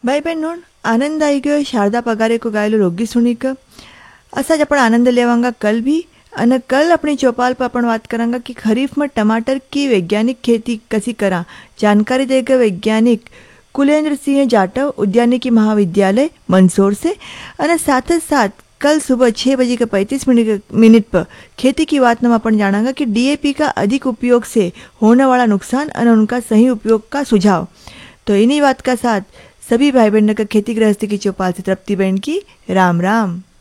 भाई बहनों, आनंद आई गयो शारदा पगारे को गायलो लोकगीत सुनी कर। असाज अपन आनंद लेवांगा कल भी। अने कल अपनी चौपाल पर अपन बात करांगा कि खरीफ में टमाटर की वैज्ञानिक खेती कसी करा। जानकारी देगा वैज्ञानिक कुलेंद्र सिंह जाटव, उद्यानिकी महाविद्यालय मंदसौर से। अने साथ ही साथ कल सुबह 6:35 पर खेती की बात में अपन जानांगा कि डीएपी का अधिक उपयोग से होने वाला नुकसान और उनका सही उपयोग का सुझाव। तो इन्हीं बात का साथ सभी भाई बहनों का खेती गृहस्थी की चौपाल से तृप्ति बहन की राम राम।